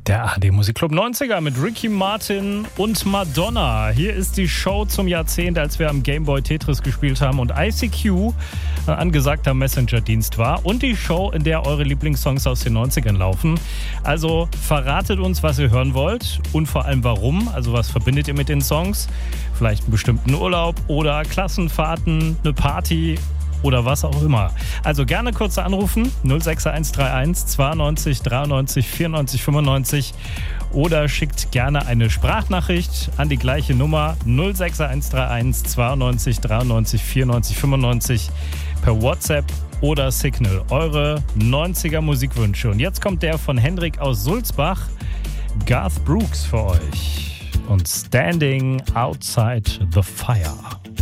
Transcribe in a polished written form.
Der ARD Musikclub 90er mit Ricky Martin und Madonna. Hier ist die Show zum Jahrzehnt, als wir am Gameboy Tetris gespielt haben und ICQ ein angesagter Messenger-Dienst war. Und die Show, in der eure Lieblingssongs aus den 90ern laufen. Also verratet uns, was ihr hören wollt und vor allem warum. Also was verbindet ihr mit den Songs? Vielleicht einen bestimmten Urlaub oder Klassenfahrten, eine Party oder was auch immer. Also gerne kurz anrufen, 06131 92 93 94 95 oder schickt gerne eine Sprachnachricht an die gleiche Nummer 06131 92 93 94 95 per WhatsApp oder Signal. Eure 90er Musikwünsche. Und jetzt kommt der von Hendrik aus Sulzbach, Garth Brooks für euch und Standing Outside the Fire.